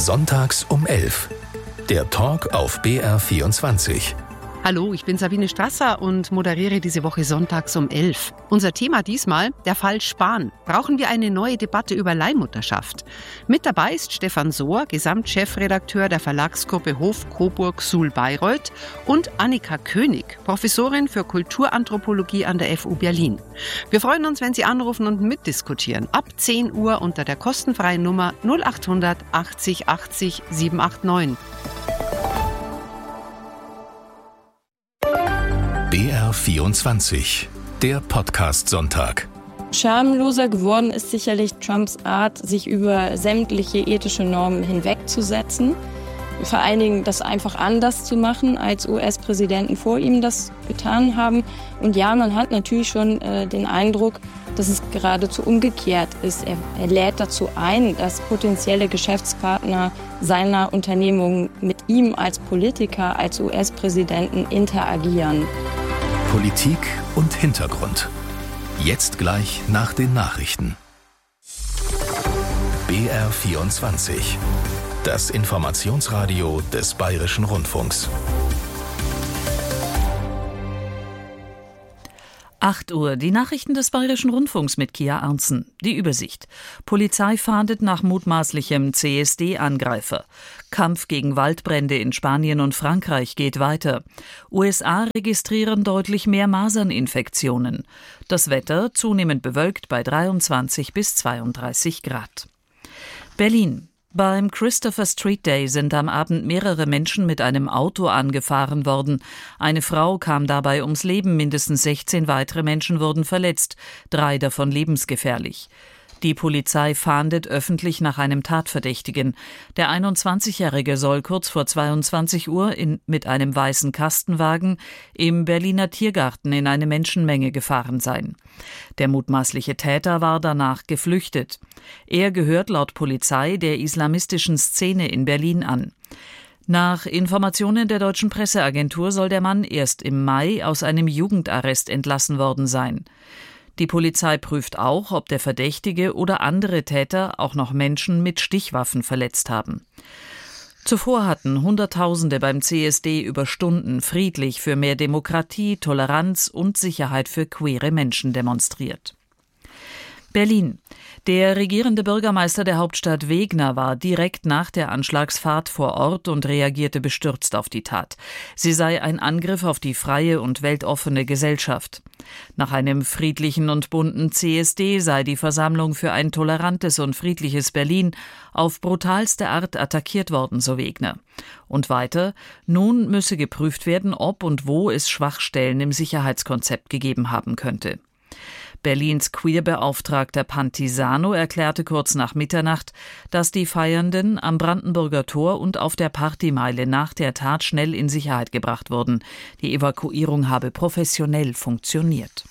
Sonntags um 11. Der Talk auf BR24. Hallo, ich bin Sabine Strasser und moderiere diese Woche sonntags um 11. Unser Thema diesmal, der Fall Spahn. Brauchen wir eine neue Debatte über Leihmutterschaft? Mit dabei ist Stefan Sohr, Gesamtchefredakteur der Verlagsgruppe Hof Coburg Suhl Bayreuth, und Annika König, Professorin für Kulturanthropologie an der FU Berlin. Wir freuen uns, wenn Sie anrufen und mitdiskutieren. Ab 10 Uhr unter der kostenfreien Nummer 0800 80 80 789. BR24, der Podcast-Sonntag. Schamloser geworden ist sicherlich Trumps Art, sich über sämtliche ethische Normen hinwegzusetzen. Vor allen Dingen das einfach anders zu machen, als US-Präsidenten vor ihm das getan haben. Und ja, man hat natürlich schon den Eindruck, dass es geradezu umgekehrt ist. Er lädt dazu ein, dass potenzielle Geschäftspartner seiner Unternehmung mit ihm als Politiker, als US-Präsidenten interagieren. Politik und Hintergrund. Jetzt gleich nach den Nachrichten. BR24. Das Informationsradio des Bayerischen Rundfunks. 8 Uhr, die Nachrichten des Bayerischen Rundfunks mit Kia Arntzen. Die Übersicht. Polizei fahndet nach mutmaßlichem CSD-Angreifer. Kampf gegen Waldbrände in Spanien und Frankreich geht weiter. USA registrieren deutlich mehr Maserninfektionen. Das Wetter zunehmend bewölkt bei 23 bis 32 Grad. Berlin. Beim Christopher Street Day sind am Abend mehrere Menschen mit einem Auto angefahren worden. Eine Frau kam dabei ums Leben, mindestens 16 weitere Menschen wurden verletzt, 3 davon lebensgefährlich. Die Polizei fahndet öffentlich nach einem Tatverdächtigen. Der 21-Jährige soll kurz vor 22 Uhr mit einem weißen Kastenwagen im Berliner Tiergarten in eine Menschenmenge gefahren sein. Der mutmaßliche Täter war danach geflüchtet. Er gehört laut Polizei der islamistischen Szene in Berlin an. Nach Informationen der deutschen Presseagentur soll der Mann erst im Mai aus einem Jugendarrest entlassen worden sein. Die Polizei prüft auch, ob der Verdächtige oder andere Täter auch noch Menschen mit Stichwaffen verletzt haben. Zuvor hatten Hunderttausende beim CSD über Stunden friedlich für mehr Demokratie, Toleranz und Sicherheit für queere Menschen demonstriert. Berlin. Der regierende Bürgermeister der Hauptstadt Wegner war direkt nach der Anschlagsfahrt vor Ort und reagierte bestürzt auf die Tat. Sie sei ein Angriff auf die freie und weltoffene Gesellschaft. Nach einem friedlichen und bunten CSD sei die Versammlung für ein tolerantes und friedliches Berlin auf brutalste Art attackiert worden, so Wegner. Und weiter, nun müsse geprüft werden, ob und wo es Schwachstellen im Sicherheitskonzept gegeben haben könnte. Berlins Queerbeauftragter Pantisano erklärte kurz nach Mitternacht, dass die Feiernden am Brandenburger Tor und auf der Partymeile nach der Tat schnell in Sicherheit gebracht wurden. Die Evakuierung habe professionell funktioniert.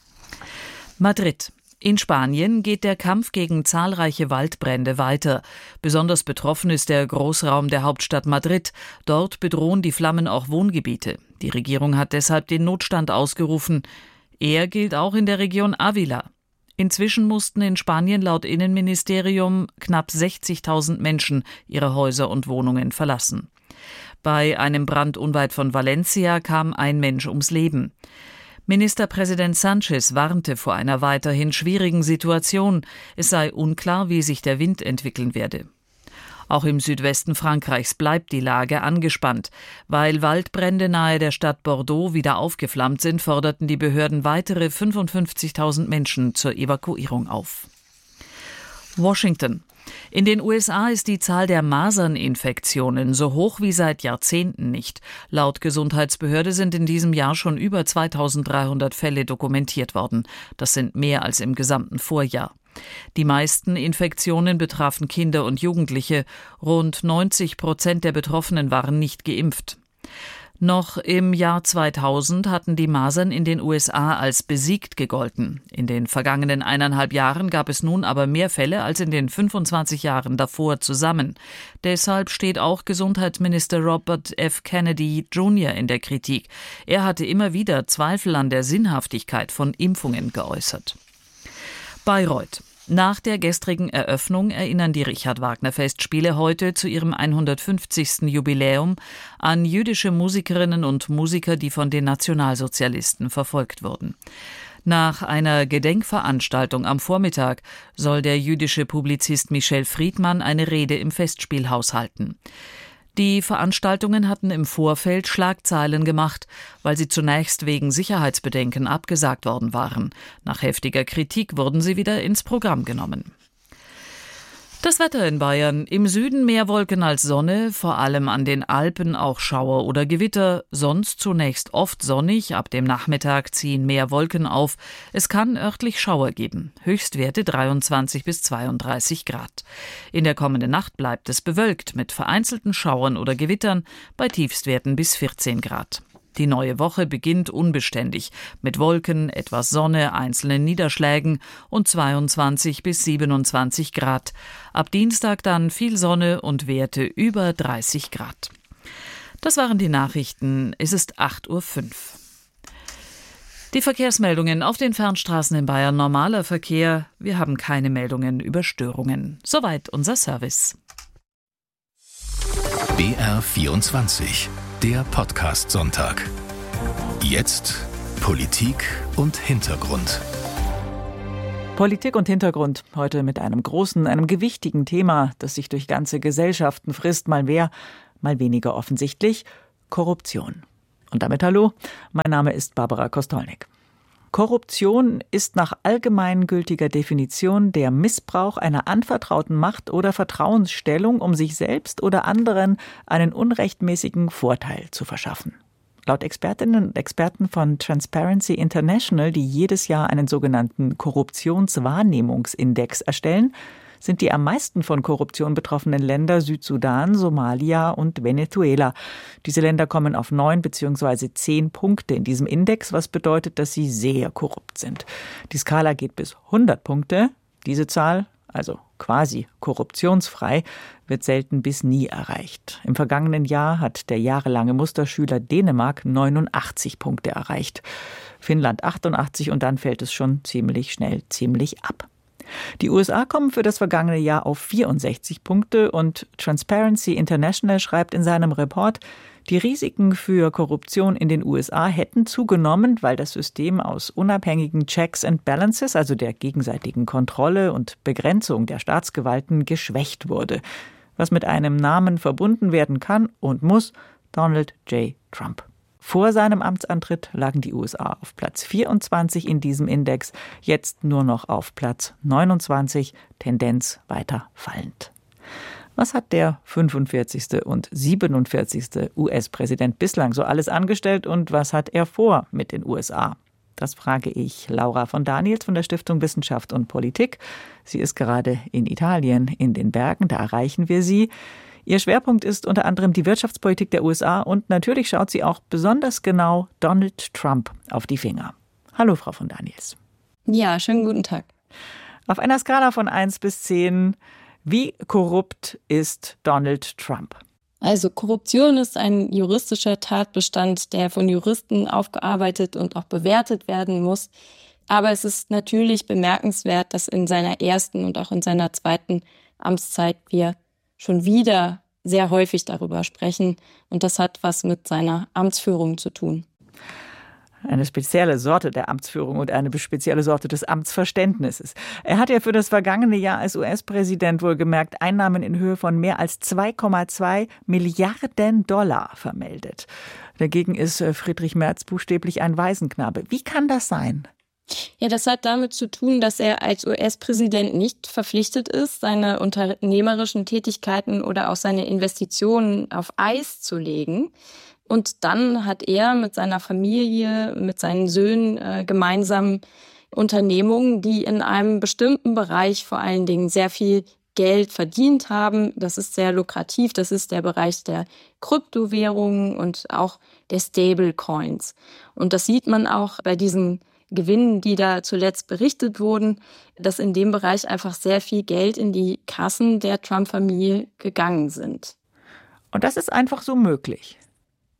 Madrid. In Spanien geht der Kampf gegen zahlreiche Waldbrände weiter. Besonders betroffen ist der Großraum der Hauptstadt Madrid. Dort bedrohen die Flammen auch Wohngebiete. Die Regierung hat deshalb den Notstand ausgerufen. Er gilt auch in der Region Ávila. Inzwischen mussten in Spanien laut Innenministerium knapp 60.000 Menschen ihre Häuser und Wohnungen verlassen. Bei einem Brand unweit von Valencia kam ein Mensch ums Leben. Ministerpräsident Sánchez warnte vor einer weiterhin schwierigen Situation. Es sei unklar, wie sich der Wind entwickeln werde. Auch im Südwesten Frankreichs bleibt die Lage angespannt. Weil Waldbrände nahe der Stadt Bordeaux wieder aufgeflammt sind, forderten die Behörden weitere 55.000 Menschen zur Evakuierung auf. Washington. In den USA ist die Zahl der Maserninfektionen so hoch wie seit Jahrzehnten nicht. Laut Gesundheitsbehörde sind in diesem Jahr schon über 2.300 Fälle dokumentiert worden. Das sind mehr als im gesamten Vorjahr. Die meisten Infektionen betrafen Kinder und Jugendliche. Rund 90% der Betroffenen waren nicht geimpft. Noch im Jahr 2000 hatten die Masern in den USA als besiegt gegolten. In den vergangenen 1,5 Jahren gab es nun aber mehr Fälle als in den 25 Jahren davor zusammen. Deshalb steht auch Gesundheitsminister Robert F. Kennedy Jr. in der Kritik. Er hatte immer wieder Zweifel an der Sinnhaftigkeit von Impfungen geäußert. Bayreuth. Nach der gestrigen Eröffnung erinnern die Richard-Wagner-Festspiele heute zu ihrem 150. Jubiläum an jüdische Musikerinnen und Musiker, die von den Nationalsozialisten verfolgt wurden. Nach einer Gedenkveranstaltung am Vormittag soll der jüdische Publizist Michel Friedmann eine Rede im Festspielhaus halten. Die Veranstaltungen hatten im Vorfeld Schlagzeilen gemacht, weil sie zunächst wegen Sicherheitsbedenken abgesagt worden waren. Nach heftiger Kritik wurden sie wieder ins Programm genommen. Das Wetter in Bayern: im Süden mehr Wolken als Sonne, vor allem an den Alpen auch Schauer oder Gewitter, sonst zunächst oft sonnig, ab dem Nachmittag ziehen mehr Wolken auf, es kann örtlich Schauer geben, Höchstwerte 23 bis 32 Grad. In der kommenden Nacht bleibt es bewölkt mit vereinzelten Schauern oder Gewittern bei Tiefstwerten bis 14 Grad. Die neue Woche beginnt unbeständig, mit Wolken, etwas Sonne, einzelnen Niederschlägen und 22 bis 27 Grad. Ab Dienstag dann viel Sonne und Werte über 30 Grad. Das waren die Nachrichten. Es ist 8:05 Uhr. Die Verkehrsmeldungen auf den Fernstraßen in Bayern: normaler Verkehr. Wir haben keine Meldungen über Störungen. Soweit unser Service. BR24, der Podcast-Sonntag. Jetzt Politik und Hintergrund. Politik und Hintergrund heute mit einem großen, einem gewichtigen Thema, das sich durch ganze Gesellschaften frisst, mal mehr, mal weniger offensichtlich: Korruption. Und damit hallo, mein Name ist Barbara Kostolnik. Korruption ist nach allgemeingültiger Definition der Missbrauch einer anvertrauten Macht oder Vertrauensstellung, um sich selbst oder anderen einen unrechtmäßigen Vorteil zu verschaffen. Laut Expertinnen und Experten von Transparency International, die jedes Jahr einen sogenannten Korruptionswahrnehmungsindex erstellen, sind die am meisten von Korruption betroffenen Länder Südsudan, Somalia und Venezuela. Diese Länder kommen auf 9 bzw. 10 Punkte in diesem Index, was bedeutet, dass sie sehr korrupt sind. Die Skala geht bis 100 Punkte. Diese Zahl, also quasi korruptionsfrei, wird selten bis nie erreicht. Im vergangenen Jahr hat der jahrelange Musterschüler Dänemark 89 Punkte erreicht, Finnland 88 und dann fällt es schon ziemlich ab. Die USA kommen für das vergangene Jahr auf 64 Punkte und Transparency International schreibt in seinem Report, die Risiken für Korruption in den USA hätten zugenommen, weil das System aus unabhängigen Checks and Balances, also der gegenseitigen Kontrolle und Begrenzung der Staatsgewalten, geschwächt wurde. Was mit einem Namen verbunden werden kann und muss: Donald J. Trump. Vor seinem Amtsantritt lagen die USA auf Platz 24 in diesem Index, jetzt nur noch auf Platz 29, Tendenz weiter fallend. Was hat der 45. und 47. US-Präsident bislang so alles angestellt und was hat er vor mit den USA? Das frage ich Laura von Daniels von der Stiftung Wissenschaft und Politik. Sie ist gerade in Italien, in den Bergen, da erreichen wir sie. Ihr Schwerpunkt ist unter anderem die Wirtschaftspolitik der USA und natürlich schaut sie auch besonders genau Donald Trump auf die Finger. Hallo, Frau von Daniels. Ja, schönen guten Tag. Auf einer Skala von 1 bis 10, wie korrupt ist Donald Trump? Also Korruption ist ein juristischer Tatbestand, der von Juristen aufgearbeitet und auch bewertet werden muss. Aber es ist natürlich bemerkenswert, dass in seiner ersten und auch in seiner zweiten Amtszeit wir schon wieder sehr häufig darüber sprechen. Und das hat was mit seiner Amtsführung zu tun. Eine spezielle Sorte der Amtsführung und eine spezielle Sorte des Amtsverständnisses. Er hat ja für das vergangene Jahr als US-Präsident wohlgemerkt Einnahmen in Höhe von mehr als 2,2 Milliarden Dollar vermeldet. Dagegen ist Friedrich Merz buchstäblich ein Waisenknabe. Wie kann das sein? Ja, das hat damit zu tun, dass er als US-Präsident nicht verpflichtet ist, seine unternehmerischen Tätigkeiten oder auch seine Investitionen auf Eis zu legen. Und dann hat er mit seiner Familie, mit seinen Söhnen gemeinsam Unternehmungen, die in einem bestimmten Bereich vor allen Dingen sehr viel Geld verdient haben. Das ist sehr lukrativ. Das ist der Bereich der Kryptowährungen und auch der Stablecoins. Und das sieht man auch bei diesen Gewinnen, die da zuletzt berichtet wurden, dass in dem Bereich einfach sehr viel Geld in die Kassen der Trump-Familie gegangen sind. Und das ist einfach so möglich?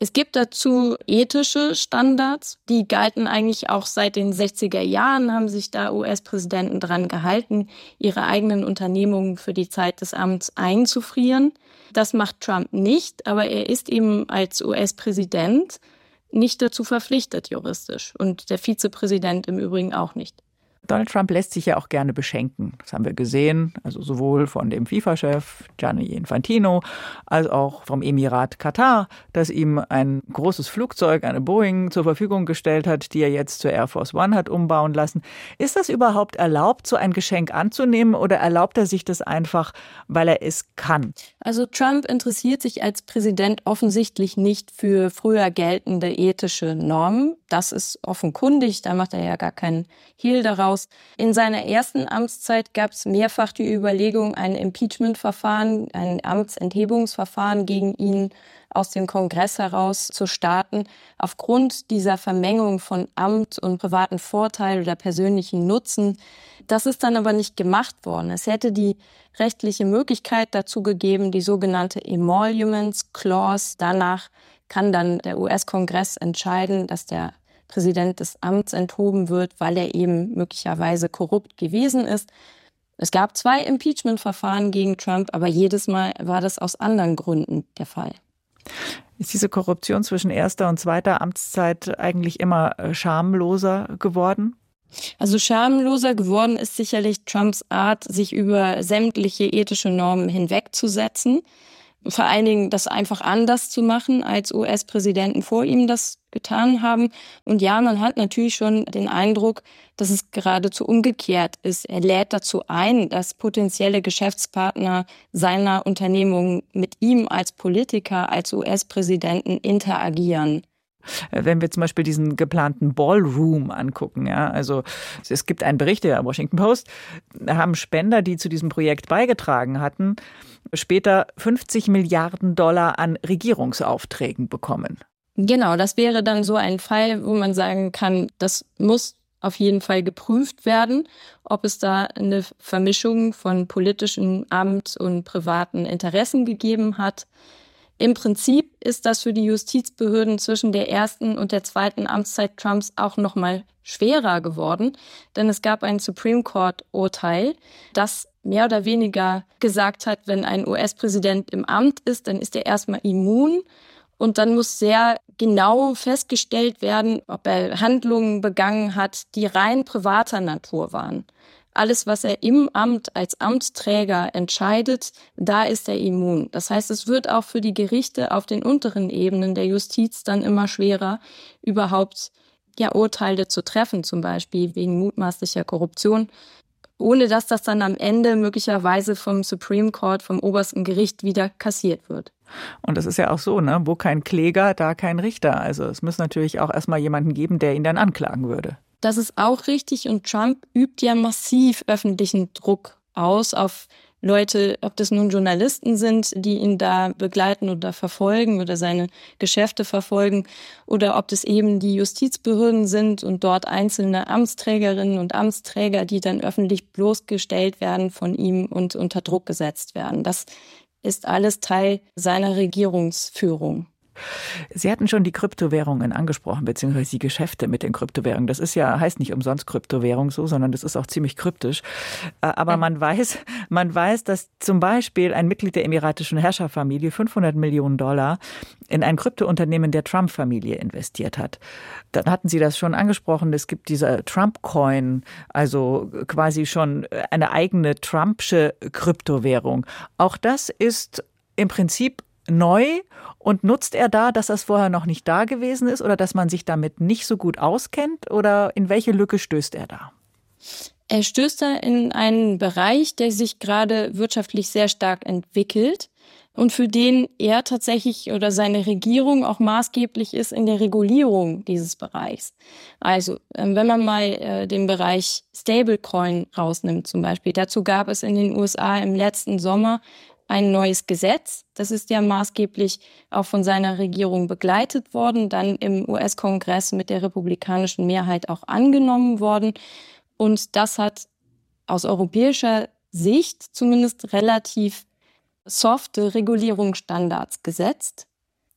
Es gibt dazu ethische Standards, die galten eigentlich auch seit den 60er Jahren, haben sich da US-Präsidenten dran gehalten, ihre eigenen Unternehmungen für die Zeit des Amts einzufrieren. Das macht Trump nicht, aber er ist eben als US-Präsident nicht dazu verpflichtet juristisch und der Vizepräsident im Übrigen auch nicht. Donald Trump lässt sich ja auch gerne beschenken. Das haben wir gesehen, also sowohl von dem FIFA-Chef Gianni Infantino als auch vom Emirat Katar, das ihm ein großes Flugzeug, eine Boeing, zur Verfügung gestellt hat, die er jetzt zur Air Force One hat umbauen lassen. Ist das überhaupt erlaubt, so ein Geschenk anzunehmen, oder erlaubt er sich das einfach, weil er es kann? Also Trump interessiert sich als Präsident offensichtlich nicht für früher geltende ethische Normen. Das ist offenkundig, da macht er ja gar keinen Hehl daraus. In seiner ersten Amtszeit gab es mehrfach die Überlegung, ein Impeachment-Verfahren, ein Amtsenthebungsverfahren gegen ihn aus dem Kongress heraus zu starten, aufgrund dieser Vermengung von Amt und privaten Vorteil oder persönlichen Nutzen. Das ist dann aber nicht gemacht worden. Es hätte die rechtliche Möglichkeit dazu gegeben, die sogenannte Emoluments Clause. Danach kann dann der US-Kongress entscheiden, dass der Präsident des Amts enthoben wird, weil er eben möglicherweise korrupt gewesen ist. Es gab 2 Impeachment-Verfahren gegen Trump, aber jedes Mal war das aus anderen Gründen der Fall. Ist diese Korruption zwischen erster und zweiter Amtszeit eigentlich immer schamloser geworden? Also schamloser geworden ist sicherlich Trumps Art, sich über sämtliche ethische Normen hinwegzusetzen. Vor allen Dingen das einfach anders zu machen, als US-Präsidenten vor ihm das getan haben. Und ja, man hat natürlich schon den Eindruck, dass es geradezu umgekehrt ist. Er lädt dazu ein, dass potenzielle Geschäftspartner seiner Unternehmung mit ihm als Politiker, als US-Präsidenten interagieren. Wenn wir zum Beispiel diesen geplanten Ballroom angucken, ja, also es gibt einen Bericht der Washington Post, da haben Spender, die zu diesem Projekt beigetragen hatten, später $50 Milliarden an Regierungsaufträgen bekommen. Genau, das wäre dann so ein Fall, wo man sagen kann, das muss auf jeden Fall geprüft werden, ob es da eine Vermischung von politischem Amt und privaten Interessen gegeben hat. Im Prinzip ist das für die Justizbehörden zwischen der ersten und der zweiten Amtszeit Trumps auch noch mal schwerer geworden, denn es gab ein Supreme Court-Urteil, das mehr oder weniger gesagt hat, wenn ein US-Präsident im Amt ist, dann ist er erstmal immun und dann muss sehr genau festgestellt werden, ob er Handlungen begangen hat, die rein privater Natur waren. Alles, was er im Amt als Amtsträger entscheidet, da ist er immun. Das heißt, es wird auch für die Gerichte auf den unteren Ebenen der Justiz dann immer schwerer, überhaupt Urteile zu treffen, zum Beispiel wegen mutmaßlicher Korruption, ohne dass das dann am Ende möglicherweise vom Supreme Court, vom obersten Gericht wieder kassiert wird. Und das ist ja auch so, ne? Wo kein Kläger, da kein Richter. Also es muss natürlich auch erstmal jemanden geben, der ihn dann anklagen würde. Das ist auch richtig und Trump übt ja massiv öffentlichen Druck aus auf Leute, ob das nun Journalisten sind, die ihn da begleiten oder verfolgen oder seine Geschäfte verfolgen oder ob das eben die Justizbehörden sind und dort einzelne Amtsträgerinnen und Amtsträger, die dann öffentlich bloßgestellt werden von ihm und unter Druck gesetzt werden. Das ist alles Teil seiner Regierungsführung. Sie hatten schon die Kryptowährungen angesprochen, beziehungsweise die Geschäfte mit den Kryptowährungen. Das ist ja, heißt nicht umsonst Kryptowährung so, sondern das ist auch ziemlich kryptisch. Aber man weiß, dass zum Beispiel ein Mitglied der emiratischen Herrscherfamilie $500 Millionen in ein Kryptounternehmen der Trump-Familie investiert hat. Dann hatten Sie das schon angesprochen, es gibt diese Trump-Coin, also quasi schon eine eigene Trumpsche Kryptowährung. Auch das ist im Prinzip neu und nutzt er da, dass das vorher noch nicht da gewesen ist oder dass man sich damit nicht so gut auskennt oder in welche Lücke stößt er da? Er stößt da in einen Bereich, der sich gerade wirtschaftlich sehr stark entwickelt und für den er tatsächlich oder seine Regierung auch maßgeblich ist in der Regulierung dieses Bereichs. Also wenn man mal den Bereich Stablecoin rausnimmt zum Beispiel, dazu gab es in den USA im letzten Sommer ein neues Gesetz. Das ist ja maßgeblich auch von seiner Regierung begleitet worden, dann im US-Kongress mit der republikanischen Mehrheit auch angenommen worden. Und das hat aus europäischer Sicht zumindest relativ softe Regulierungsstandards gesetzt.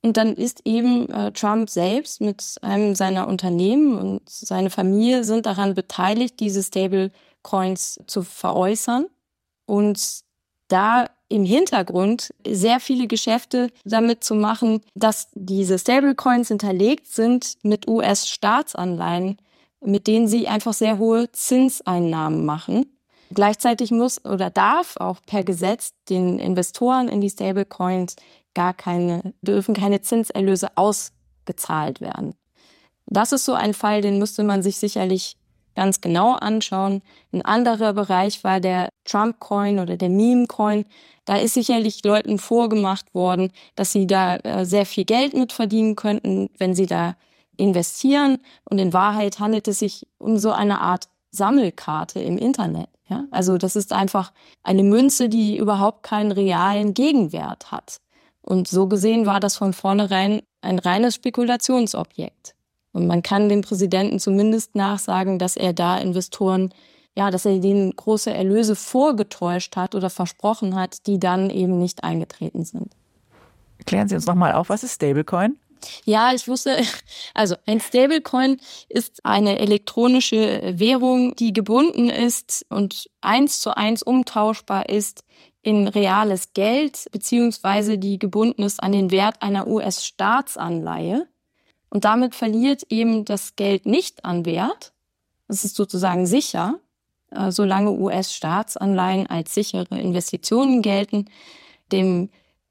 Und dann ist eben Trump selbst mit einem seiner Unternehmen und seine Familie sind daran beteiligt, diese Stablecoins zu veräußern. Und da im Hintergrund sehr viele Geschäfte damit zu machen, dass diese Stablecoins hinterlegt sind mit US-Staatsanleihen, mit denen sie einfach sehr hohe Zinseinnahmen machen. Gleichzeitig muss oder darf auch per Gesetz den Investoren in die Stablecoins dürfen keine Zinserlöse ausgezahlt werden. Das ist so ein Fall, den müsste man sich sicherlich ganz genau anschauen. Ein anderer Bereich war der Trump-Coin oder der Meme-Coin. Da ist sicherlich Leuten vorgemacht worden, dass sie da sehr viel Geld mit verdienen könnten, wenn sie da investieren. Und in Wahrheit handelt es sich um so eine Art Sammelkarte im Internet. Ja? Also das ist einfach eine Münze, die überhaupt keinen realen Gegenwert hat. Und so gesehen war das von vornherein ein reines Spekulationsobjekt. Und man kann dem Präsidenten zumindest nachsagen, dass er da Investoren, dass er denen große Erlöse vorgetäuscht hat oder versprochen hat, die dann eben nicht eingetreten sind. Klären Sie uns nochmal auf, was ist Stablecoin? Ja, ich wusste, also ein Stablecoin ist eine elektronische Währung, die gebunden ist und 1:1 umtauschbar ist in reales Geld, beziehungsweise die gebunden ist an den Wert einer US-Staatsanleihe. Und damit verliert eben das Geld nicht an Wert. Das ist sozusagen sicher, solange US-Staatsanleihen als sichere Investitionen gelten. Dem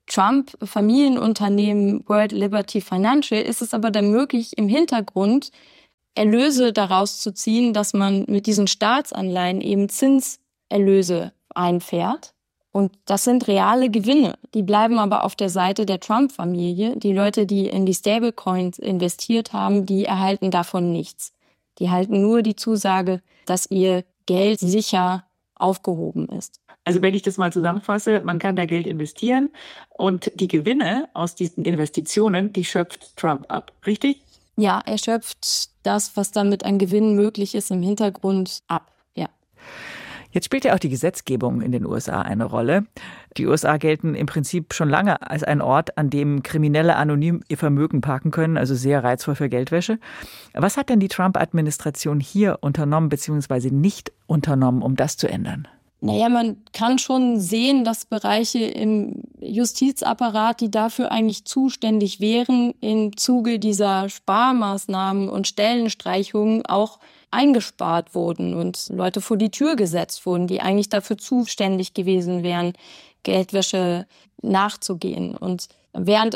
Trump-Familienunternehmen World Liberty Financial ist es aber dann möglich, im Hintergrund Erlöse daraus zu ziehen, dass man mit diesen Staatsanleihen eben Zinserlöse einfährt. Und das sind reale Gewinne. Die bleiben aber auf der Seite der Trump-Familie. Die Leute, die in die Stablecoins investiert haben, die erhalten davon nichts. Die erhalten nur die Zusage, dass ihr Geld sicher aufgehoben ist. Also wenn ich das mal zusammenfasse, man kann da Geld investieren und die Gewinne aus diesen Investitionen, die schöpft Trump ab, richtig? Ja, er schöpft das, was damit an Gewinnen möglich ist, im Hintergrund ab, ja. Jetzt spielt ja auch die Gesetzgebung in den USA eine Rolle. Die USA gelten im Prinzip schon lange als ein Ort, an dem Kriminelle anonym ihr Vermögen parken können, also sehr reizvoll für Geldwäsche. Was hat denn die Trump-Administration hier unternommen bzw. nicht unternommen, um das zu ändern? Naja, man kann schon sehen, dass Bereiche im Justizapparat, die dafür eigentlich zuständig wären, im Zuge dieser Sparmaßnahmen und Stellenstreichungen auch eingespart wurden und Leute vor die Tür gesetzt wurden, die eigentlich dafür zuständig gewesen wären, Geldwäsche nachzugehen. Und während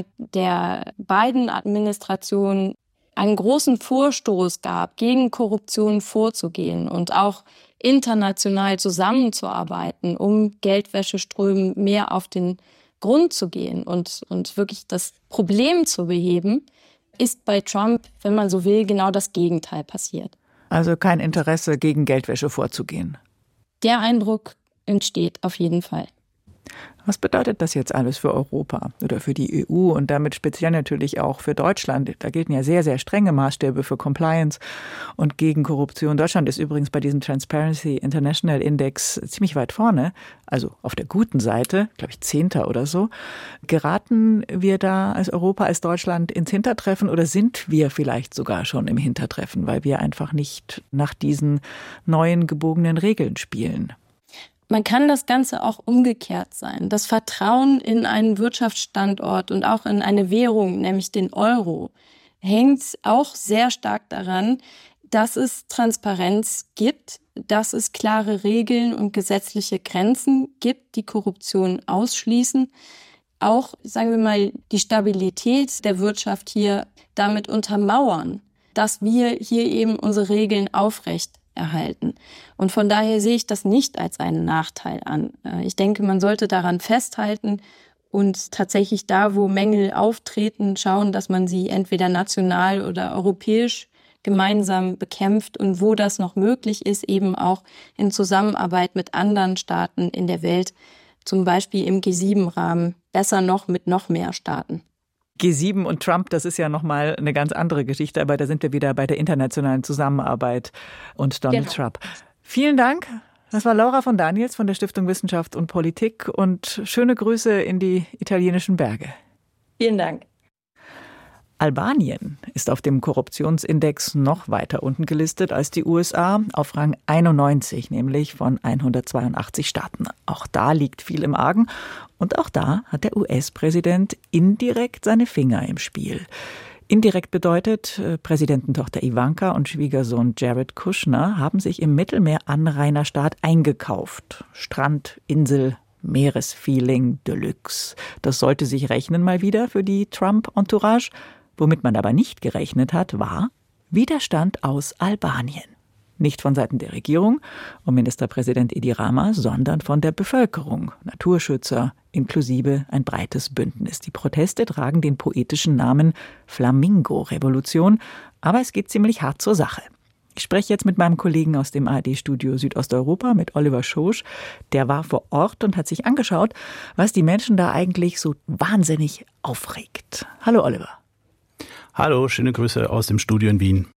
der Biden-Administration einen großen Vorstoß gab, gegen Korruption vorzugehen und auch international zusammenzuarbeiten, um Geldwäscheströmen mehr auf den Grund zu gehen und wirklich das Problem zu beheben, ist bei Trump, wenn man so will, genau das Gegenteil passiert. Also kein Interesse, gegen Geldwäsche vorzugehen. Der Eindruck entsteht auf jeden Fall. Was bedeutet das jetzt alles für Europa oder für die EU und damit speziell natürlich auch für Deutschland? Da gelten ja sehr, sehr strenge Maßstäbe für Compliance und gegen Korruption. Deutschland ist übrigens bei diesem Transparency International Index ziemlich weit vorne, also auf der guten Seite, glaube ich 10. oder so. Geraten wir da als Europa, als Deutschland ins Hintertreffen oder sind wir vielleicht sogar schon im Hintertreffen, weil wir einfach nicht nach diesen neuen gebogenen Regeln spielen? Man kann das Ganze auch umgekehrt sein. Das Vertrauen in einen Wirtschaftsstandort und auch in eine Währung, nämlich den Euro, hängt auch sehr stark daran, dass es Transparenz gibt, dass es klare Regeln und gesetzliche Grenzen gibt, die Korruption ausschließen. Auch, sagen wir mal, die Stabilität der Wirtschaft hier damit untermauern, dass wir hier eben unsere Regeln aufrecht erhalten. Und von daher sehe ich das nicht als einen Nachteil an. Ich denke, man sollte daran festhalten und tatsächlich da, wo Mängel auftreten, schauen, dass man sie entweder national oder europäisch gemeinsam bekämpft und wo das noch möglich ist, eben auch in Zusammenarbeit mit anderen Staaten in der Welt, zum Beispiel im G7-Rahmen, besser noch mit noch mehr Staaten. G7 und Trump, das ist ja nochmal eine ganz andere Geschichte, aber da sind wir wieder bei der internationalen Zusammenarbeit und Donald Trump. Vielen Dank. Das war Laura von Daniels von der Stiftung Wissenschaft und Politik und schöne Grüße in die italienischen Berge. Vielen Dank. Albanien ist auf dem Korruptionsindex noch weiter unten gelistet als die USA, auf Rang 91, nämlich von 182 Staaten. Auch da liegt viel im Argen und auch da hat der US-Präsident indirekt seine Finger im Spiel. Indirekt bedeutet, Präsidententochter Ivanka und Schwiegersohn Jared Kushner haben sich im Mittelmeer-Anrainerstaat eingekauft. Strand, Insel, Meeresfeeling Deluxe. Das sollte sich rechnen mal wieder für die Trump-Entourage. Womit man aber nicht gerechnet hat, war Widerstand aus Albanien. Nicht von Seiten der Regierung und Ministerpräsident Edi Rama, sondern von der Bevölkerung, Naturschützer, inklusive ein breites Bündnis. Die Proteste tragen den poetischen Namen Flamingo-Revolution, aber es geht ziemlich hart zur Sache. Ich spreche jetzt mit meinem Kollegen aus dem ARD-Studio Südosteuropa, mit Oliver Schosch. Der war vor Ort und hat sich angeschaut, was die Menschen da eigentlich so wahnsinnig aufregt. Hallo Oliver. Hallo, schöne Grüße aus dem Studio in Wien.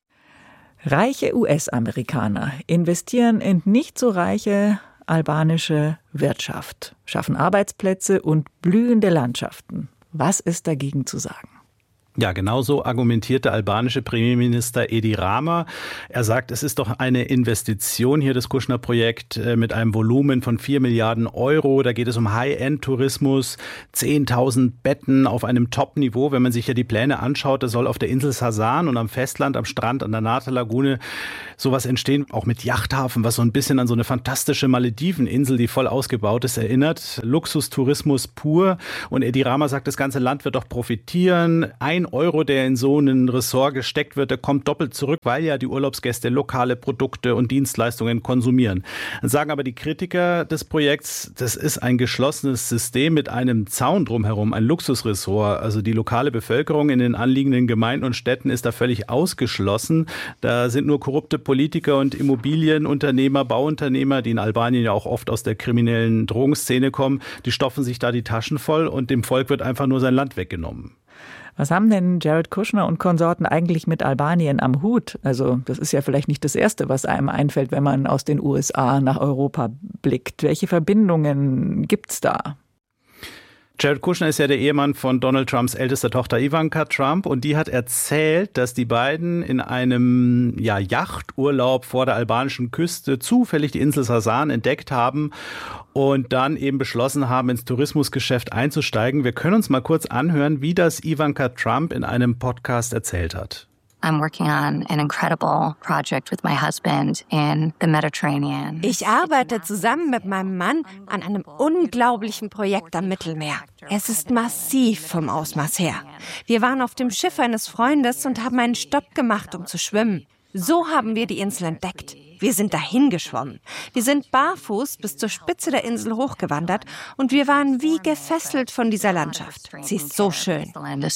Reiche US-Amerikaner investieren in nicht so reiche albanische Wirtschaft, schaffen Arbeitsplätze und blühende Landschaften. Was ist dagegen zu sagen? Ja, genauso argumentiert der albanische Premierminister Edi Rama. Er sagt, es ist doch eine Investition hier, das Kushner-Projekt, mit einem Volumen von 4 Milliarden Euro. Da geht es um High-End-Tourismus, 10.000 Betten auf einem Top-Niveau. Wenn man sich ja die Pläne anschaut, da soll auf der Insel Sasan und am Festland, am Strand, an der Nata-Lagune sowas entstehen, auch mit Yachthafen, was so ein bisschen an so eine fantastische Malediveninsel, die voll ausgebaut ist, erinnert. Luxustourismus pur. Und Edi Rama sagt, das ganze Land wird doch profitieren. 1 Euro, der in so ein Ressort gesteckt wird, der kommt doppelt zurück, weil ja die Urlaubsgäste lokale Produkte und Dienstleistungen konsumieren. Dann sagen aber die Kritiker des Projekts, das ist ein geschlossenes System mit einem Zaun drumherum, ein Luxusressort. Also die lokale Bevölkerung in den anliegenden Gemeinden und Städten ist da völlig ausgeschlossen. Da sind nur korrupte Politiker und Immobilienunternehmer, Bauunternehmer, die in Albanien ja auch oft aus der kriminellen Drogenszene kommen, die stopfen sich da die Taschen voll und dem Volk wird einfach nur sein Land weggenommen. Was haben denn Jared Kushner und Konsorten eigentlich mit Albanien am Hut? Also das ist ja vielleicht nicht das Erste, was einem einfällt, wenn man aus den USA nach Europa blickt. Welche Verbindungen gibt's da? Jared Kushner ist ja der Ehemann von Donald Trumps ältester Tochter Ivanka Trump und die hat erzählt, dass die beiden in einem Yachturlaub vor der albanischen Küste zufällig die Insel Sasan entdeckt haben und dann eben beschlossen haben, ins Tourismusgeschäft einzusteigen. Wir können uns mal kurz anhören, wie das Ivanka Trump in einem Podcast erzählt hat. I'm working on an incredible project with my husband in the Mediterranean. Ich arbeite zusammen mit meinem Mann an einem unglaublichen Projekt am Mittelmeer. Es ist massiv vom Ausmaß her. Wir waren auf dem Schiff eines Freundes und haben einen Stopp gemacht, um zu schwimmen. So haben wir die Insel entdeckt. Wir sind dahin geschwommen. Wir sind barfuß bis zur Spitze der Insel hochgewandert und wir waren wie gefesselt von dieser Landschaft. Sie ist so schön.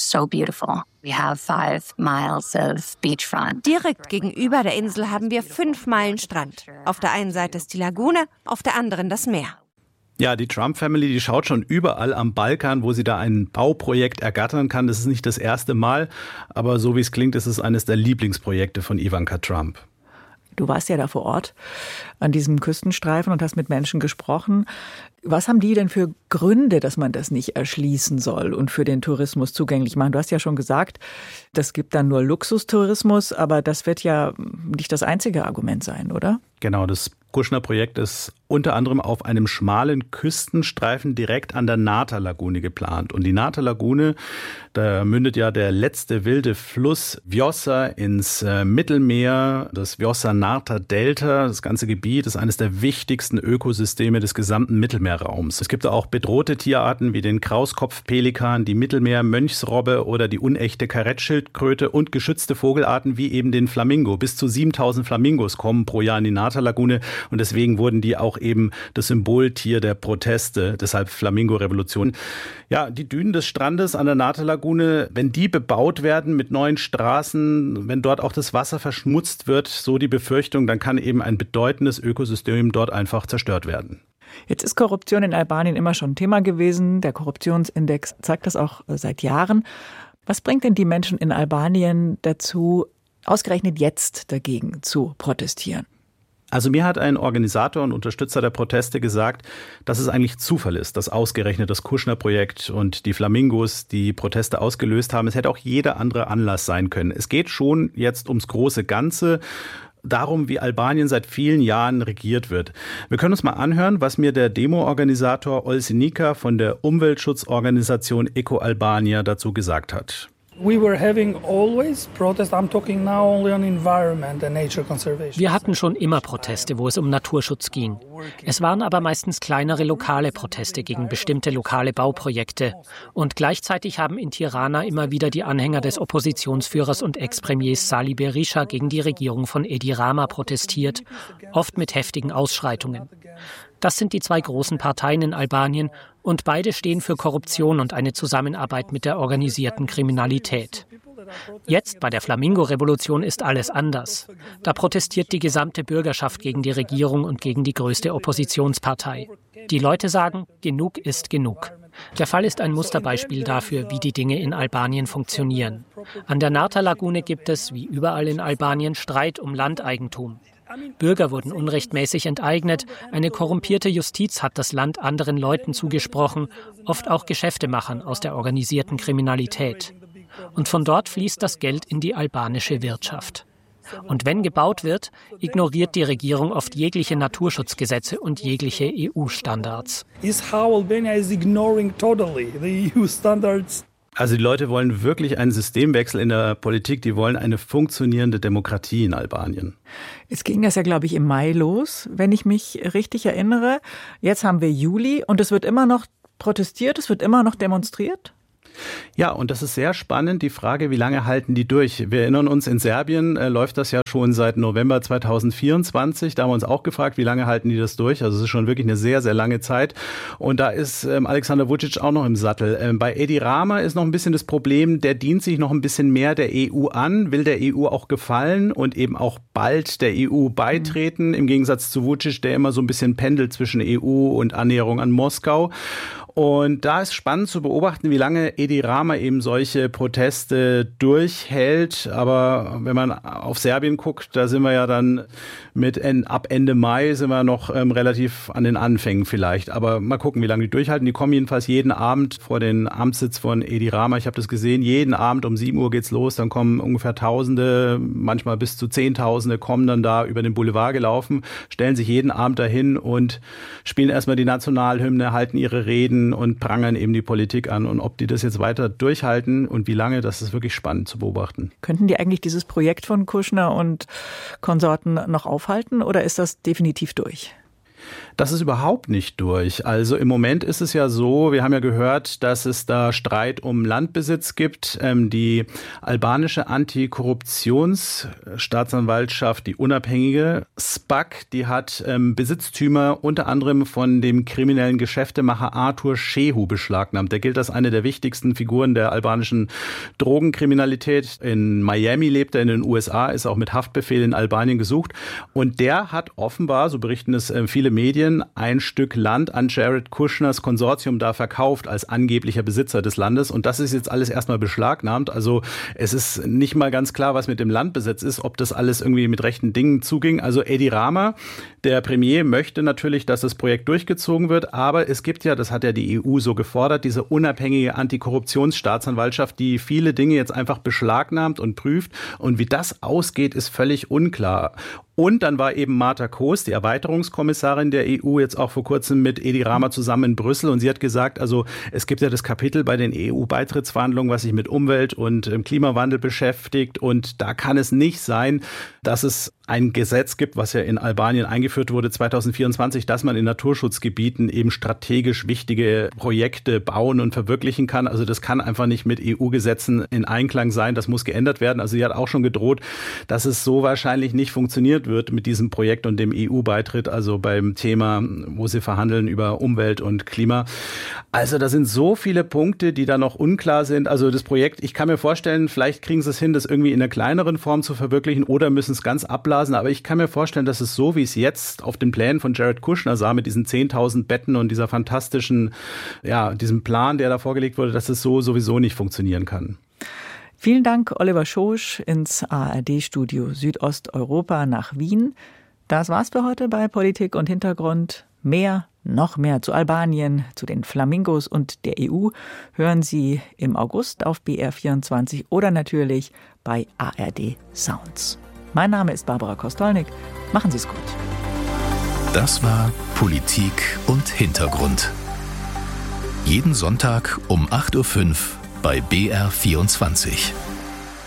Direkt gegenüber der Insel haben wir 5 Meilen Strand. Auf der einen Seite ist die Lagune, auf der anderen das Meer. Ja, die Trump-Family, die schaut schon überall am Balkan, wo sie da ein Bauprojekt ergattern kann. Das ist nicht das erste Mal, aber so wie es klingt, ist es eines der Lieblingsprojekte von Ivanka Trump. Du warst ja da vor Ort an diesem Küstenstreifen und hast mit Menschen gesprochen. Was haben die denn für Gründe, dass man das nicht erschließen soll und für den Tourismus zugänglich machen? Du hast ja schon gesagt, das gibt dann nur Luxustourismus, aber das wird ja nicht das einzige Argument sein, oder? Genau, das Kushner-Projekt ist unter anderem auf einem schmalen Küstenstreifen direkt an der Nata-Lagune geplant. Und die Nata-Lagune, da mündet ja der letzte wilde Fluss Vjosa ins Mittelmeer, das Vjosa-Nata-Delta. Das ganze Gebiet ist eines der wichtigsten Ökosysteme des gesamten Mittelmeerraums. Es gibt da auch bedrohte Tierarten wie den Krauskopfpelikan, die Mittelmeer-Mönchsrobbe oder die unechte Karettschildkröte und geschützte Vogelarten wie eben den Flamingo. Bis zu 7.000 Flamingos kommen pro Jahr in die Nata-Lagune und deswegen wurden die auch eben das Symboltier der Proteste, deshalb Flamingo-Revolution. Ja, die Dünen des Strandes an der Nata-Lagune, wenn die bebaut werden mit neuen Straßen, wenn dort auch das Wasser verschmutzt wird, so die Befürchtung, dann kann eben ein bedeutendes Ökosystem dort einfach zerstört werden. Jetzt ist Korruption in Albanien immer schon Thema gewesen. Der Korruptionsindex zeigt das auch seit Jahren. Was bringt denn die Menschen in Albanien dazu, ausgerechnet jetzt dagegen zu protestieren? Also mir hat ein Organisator und Unterstützer der Proteste gesagt, dass es eigentlich Zufall ist, dass ausgerechnet das Kushner-Projekt und die Flamingos die Proteste ausgelöst haben. Es hätte auch jeder andere Anlass sein können. Es geht schon jetzt ums große Ganze, darum, wie Albanien seit vielen Jahren regiert wird. Wir können uns mal anhören, was mir der Demo-Organisator Olsi Nika von der Umweltschutzorganisation Eco Albania dazu gesagt hat. Wir hatten schon immer Proteste, wo es um Naturschutz ging. Es waren aber meistens kleinere lokale Proteste gegen bestimmte lokale Bauprojekte. Und gleichzeitig haben in Tirana immer wieder die Anhänger des Oppositionsführers und Ex-Premiers Sali Berisha gegen die Regierung von Edi Rama protestiert, oft mit heftigen Ausschreitungen. Das sind die zwei großen Parteien in Albanien und beide stehen für Korruption und eine Zusammenarbeit mit der organisierten Kriminalität. Jetzt bei der Flamingo-Revolution ist alles anders. Da protestiert die gesamte Bürgerschaft gegen die Regierung und gegen die größte Oppositionspartei. Die Leute sagen, genug ist genug. Der Fall ist ein Musterbeispiel dafür, wie die Dinge in Albanien funktionieren. An der Narta-Lagune gibt es, wie überall in Albanien, Streit um Landeigentum. Bürger wurden unrechtmäßig enteignet, eine korrumpierte Justiz hat das Land anderen Leuten zugesprochen, oft auch Geschäftemachern aus der organisierten Kriminalität. Und von dort fließt das Geld in die albanische Wirtschaft. Und wenn gebaut wird, ignoriert die Regierung oft jegliche Naturschutzgesetze und jegliche EU-Standards. Also die Leute wollen wirklich einen Systemwechsel in der Politik, die wollen eine funktionierende Demokratie in Albanien. Es ging das ja, glaube ich, im Mai los, wenn ich mich richtig erinnere. Jetzt haben wir Juli und es wird immer noch protestiert, es wird immer noch demonstriert. Ja, und das ist sehr spannend, die Frage, wie lange halten die durch? Wir erinnern uns, in Serbien läuft das ja schon seit November 2024. Da haben wir uns auch gefragt, wie lange halten die das durch? Also es ist schon wirklich eine sehr, sehr lange Zeit. Und da ist Alexander Vučić auch noch im Sattel. Bei Edi Rama ist noch ein bisschen das Problem, der dient sich noch ein bisschen mehr der EU an, will der EU auch gefallen und eben auch bald der EU beitreten, im Gegensatz zu Vučić, der immer so ein bisschen pendelt zwischen EU und Annäherung an Moskau. Und da ist spannend zu beobachten, wie lange Edi Rama eben solche Proteste durchhält. Aber wenn man auf Serbien guckt, da sind wir ja dann ab Ende Mai sind wir noch relativ an den Anfängen vielleicht. Aber mal gucken, wie lange die durchhalten. Die kommen jedenfalls jeden Abend vor den Amtssitz von Edi Rama. Ich habe das gesehen, jeden Abend um 7 Uhr geht's los. Dann kommen ungefähr Tausende, manchmal bis zu Zehntausende, kommen dann da über den Boulevard gelaufen, stellen sich jeden Abend dahin und spielen erstmal die Nationalhymne, halten ihre Reden und prangern eben die Politik an. Und ob die das jetzt weiter durchhalten und wie lange, das ist wirklich spannend zu beobachten. Könnten die eigentlich dieses Projekt von Kushner und Konsorten noch aufhalten oder ist das definitiv durch? Das ist überhaupt nicht durch. Also im Moment ist es ja so, wir haben ja gehört, dass es da Streit um Landbesitz gibt. Die albanische Antikorruptionsstaatsanwaltschaft, die unabhängige SPAC, die hat Besitztümer unter anderem von dem kriminellen Geschäftemacher Artur Shehu beschlagnahmt. Der gilt als eine der wichtigsten Figuren der albanischen Drogenkriminalität. In Miami lebt er, in den USA, ist auch mit Haftbefehl in Albanien gesucht. Und der hat offenbar, so berichten es viele Medien, ein Stück Land an Jared Kushners Konsortium da verkauft als angeblicher Besitzer des Landes. Und das ist jetzt alles erstmal beschlagnahmt. Also es ist nicht mal ganz klar, was mit dem Landbesitz ist, ob das alles irgendwie mit rechten Dingen zuging. Also Edi Rama, der Premier, möchte natürlich, dass das Projekt durchgezogen wird. Aber es gibt ja, das hat ja die EU so gefordert, diese unabhängige Antikorruptionsstaatsanwaltschaft, die viele Dinge jetzt einfach beschlagnahmt und prüft. Und wie das ausgeht, ist völlig unklar. Und dann war eben Marta Koos, die Erweiterungskommissarin der EU, jetzt auch vor kurzem mit Edi Rama zusammen in Brüssel. Und sie hat gesagt, also es gibt ja das Kapitel bei den EU-Beitrittsverhandlungen, was sich mit Umwelt und Klimawandel beschäftigt. Und da kann es nicht sein, dass es ein Gesetz gibt, was ja in Albanien eingeführt wurde 2024, dass man in Naturschutzgebieten eben strategisch wichtige Projekte bauen und verwirklichen kann. Also das kann einfach nicht mit EU-Gesetzen in Einklang sein. Das muss geändert werden. Also sie hat auch schon gedroht, dass es so wahrscheinlich nicht funktioniert wird mit diesem Projekt und dem EU-Beitritt, also beim Thema, wo sie verhandeln über Umwelt und Klima. Also da sind so viele Punkte, die da noch unklar sind. Also das Projekt, ich kann mir vorstellen, vielleicht kriegen sie es hin, das irgendwie in einer kleineren Form zu verwirklichen oder müssen es ganz ablassen. Aber ich kann mir vorstellen, dass es so, wie es jetzt auf den Plänen von Jared Kushner sah, mit diesen 10.000 Betten und dieser fantastischen, diesem Plan, der da vorgelegt wurde, dass es so sowieso nicht funktionieren kann. Vielen Dank, Oliver Schosch, ins ARD-Studio Südosteuropa nach Wien. Das war's für heute bei Politik und Hintergrund. Noch mehr zu Albanien, zu den Flamingos und der EU hören Sie im August auf BR24 oder natürlich bei ARD Sounds. Mein Name ist Barbara Kostolnik. Machen Sie es gut. Das war Politik und Hintergrund. Jeden Sonntag um 8:05 Uhr bei BR24.